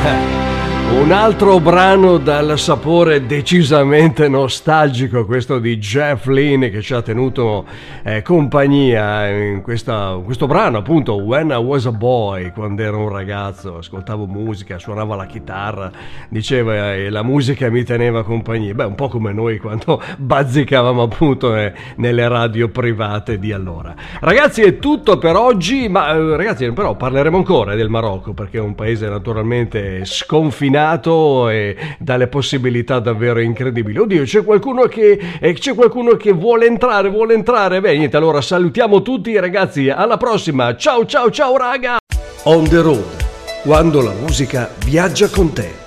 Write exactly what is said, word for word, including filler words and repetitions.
Un altro brano dal sapore decisamente nostalgico, questo di Jeff Lynne, che ci ha tenuto eh, compagnia in questa, questo brano, appunto, When I Was a Boy, quando ero un ragazzo, ascoltavo musica, suonava la chitarra, diceva e eh, la musica mi teneva compagnia. Beh, un po' come noi quando bazzicavamo appunto eh, nelle radio private di allora. Ragazzi, è tutto per oggi, ma eh, ragazzi, però parleremo ancora del Marocco, perché è un paese naturalmente sconfinato e dalle possibilità davvero incredibili. Oddio, c'è qualcuno che eh, c'è qualcuno che vuole entrare, vuole entrare. Beh, niente, allora salutiamo tutti ragazzi, alla prossima. Ciao ciao ciao raga. On the road, quando la musica viaggia con te.